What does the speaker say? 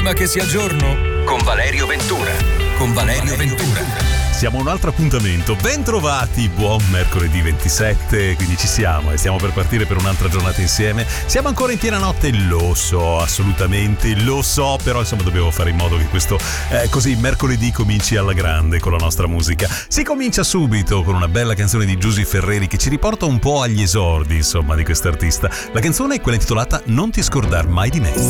prima che sia giorno? Con Valerio Ventura. Con Valerio Ventura. Siamo a un altro appuntamento, ben trovati, buon mercoledì 27, quindi ci siamo e stiamo per partire per un'altra giornata insieme. Siamo ancora in piena notte, lo so, assolutamente, lo so, però insomma dobbiamo fare in modo che questo così mercoledì cominci alla grande con la nostra musica. Si comincia subito con una bella canzone di Giusy Ferreri che ci riporta un po' agli esordi, insomma, di quest'artista. La canzone è quella intitolata Non ti scordar mai di me.